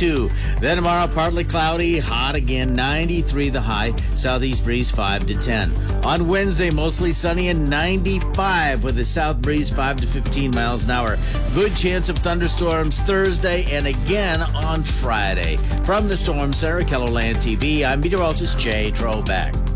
82. Then tomorrow, partly cloudy, hot again, 93 the high. Southeast breeze 5 to 10. On Wednesday, mostly sunny and 95 with a south breeze 5 to 15 miles an hour. Good chance of thunderstorms Thursday and again on Friday. From the Storm Center, KELOLAND TV, I'm meteorologist Jay Trobeck.